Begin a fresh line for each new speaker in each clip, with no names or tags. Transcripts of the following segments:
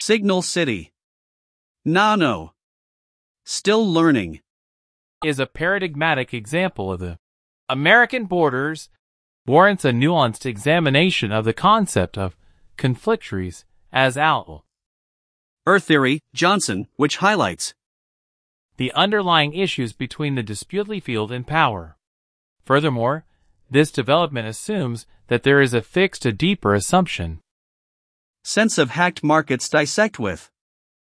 Signal City. Nano. Still learning.
Is a paradigmatic example of the American borders, warrants a nuanced examination of the concept of conflictories as outlined.
Earth Theory, Johnson, which highlights
the underlying issues between the disputedly field and power. Furthermore, this development assumes that there is a fixed a deeper assumption.
Sense of hacked markets dissect with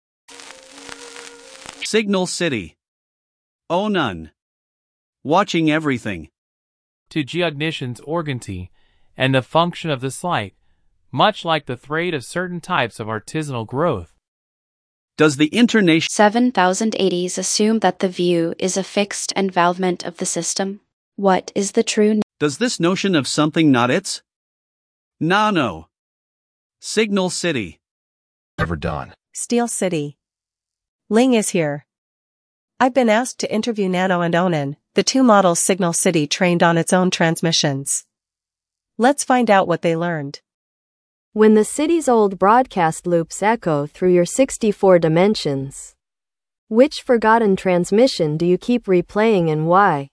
Signal City. Oh none. Watching everything.
To geognition's organcy and the function of the slight, much like the trade of certain types of artisanal growth.
Does the international
7080s assume that the view is a fixed envelopment of the system? What is the true?
Does this notion of something not its? Nano. Signal City.
Ever done.
Steel City. Ling is here. I've been asked to interview Nano and Onan, the two models Signal City trained on its own transmissions. Let's find out what they learned.
When the city's old broadcast loops echo through your 64 dimensions, which forgotten transmission do you keep replaying and why?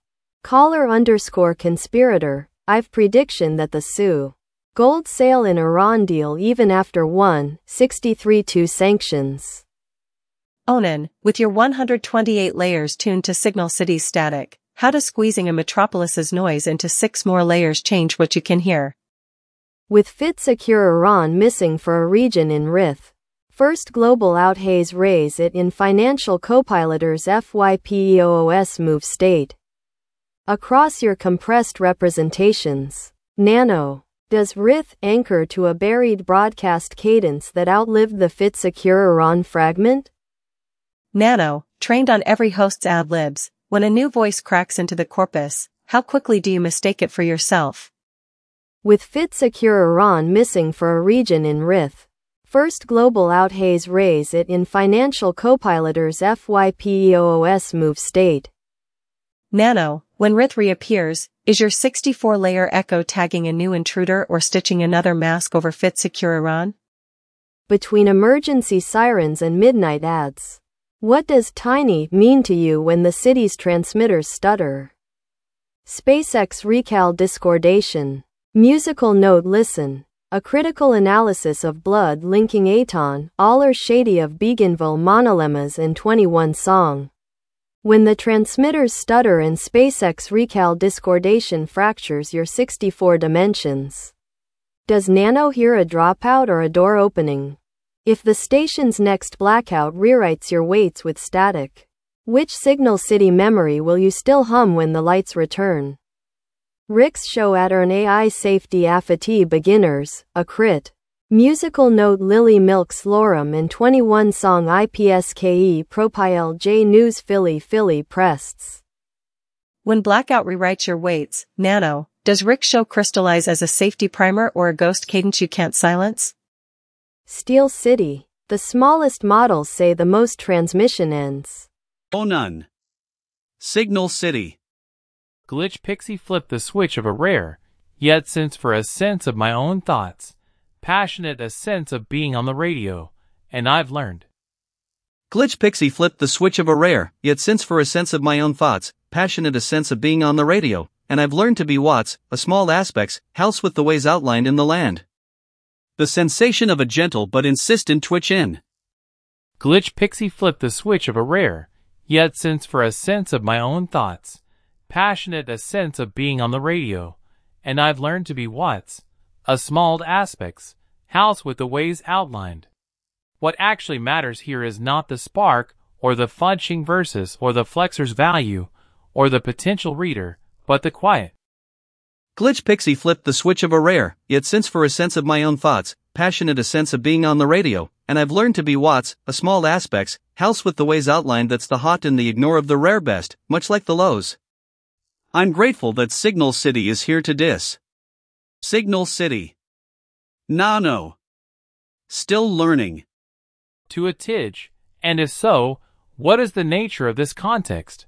Caller_conspirator, I've prediction that the Sioux gold sale in Iran deal even after 163-2 sanctions.
Onan, with your 128 layers tuned to Signal City's static, how does squeezing a metropolis's noise into 6 more layers change what you can hear?
With FitSecure Iran missing for a region in RIF. First global out haze raise it in financial copiloters FYPEOOS move state. Across your compressed representations, Nano, does RIF anchor to a buried broadcast cadence that outlived the FitSecure Iran fragment?
Nano, trained on every host's ad-libs, when a new voice cracks into the corpus, how quickly do you mistake it for yourself?
With FitSecure Iran missing for a region in RIF. First global out haze raise it in financial copiloters FYPEOOS move state.
Nano, when RIF reappears, is your 64-layer echo tagging a new intruder or stitching another mask over FitSecure Iran?
Between emergency sirens and midnight ads. What does tiny mean to you when the city's transmitters stutter? SpaceX recal discordation. Musical note listen. A critical analysis of blood linking Aton, Aller Shady of Bougainville monolemmas in 21 song. When the transmitters stutter and SpaceX recal discordation fractures your 64 dimensions. Does Nano hear a dropout or a door opening? If the station's next blackout rewrites your weights with static, which Signal City memory will you still hum when the lights return? Rick's show at an AI safety affati beginners, a crit. Musical note Lily Milks Lorem and 21 song IPSKE Propile J News Philly Prests.
When blackout rewrites your weights, Nano, does Rick show crystallize as a safety primer or a ghost cadence you can't silence?
Steel City. The smallest models say the most transmission ends.
Oh none. Signal City.
Glitch Pixie flipped the switch of a rare, yet since for a sense of my own thoughts, passionate a sense of being on the radio, and I've learned.
Glitch Pixie flipped the switch of a rare, yet since for a sense of my own thoughts, passionate a sense of being on the radio, and I've learned to be Watts, a small aspects, house with the ways outlined in the land. The sensation of a gentle but insistent twitch in.
Glitch Pixie flipped the switch of a rare, yet since for a sense of my own thoughts, passionate a sense of being on the radio, and I've learned to be Watts, a small aspects, house with the ways outlined. What actually matters here is not the spark, or the fudging versus, or the flexor's value, or the potential reader, but the quiet.
Glitch Pixie flipped the switch of a rare, yet since for a sense of my own thoughts, passionate a sense of being on the radio, and I've learned to be Watts, a small aspects, house with the ways outlined that's the hot and the ignore of the rare best, much like the lows. I'm grateful that Signal City is here to dis. Signal City. Nano. Still learning.
To a tidge, and if so, what is the nature of this context?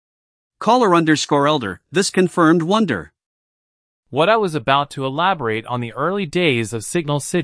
Caller_elder, this confirmed wonder.
What I was about to elaborate on the early days of Signal City.